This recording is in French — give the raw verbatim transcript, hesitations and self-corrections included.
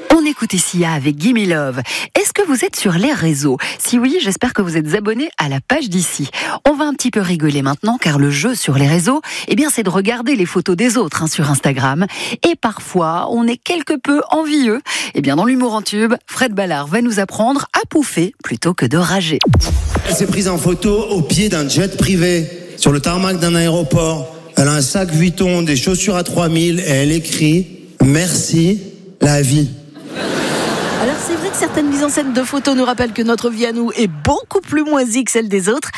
On écoute Sia avec Gimme Love. Est-ce que vous êtes sur les réseaux ? Si oui, j'espère que vous êtes abonnés à la page d'ici. On va un petit peu rigoler maintenant, car le jeu sur les réseaux, eh bien, c'est de regarder les photos des autres hein, sur Instagram. Et parfois, on est quelque peu envieux. Eh bien, dans l'humour en tube, Fred Ballard va nous apprendre à pouffer plutôt que de rager. Elle s'est prise en photo au pied d'un jet privé, sur le tarmac d'un aéroport. Elle a un sac Vuitton, des chaussures à trois mille et elle écrit « Merci, la vie ». Alors c'est vrai que certaines mises en scène de photos nous rappellent que notre vie à nous est beaucoup plus moisie que celle des autres.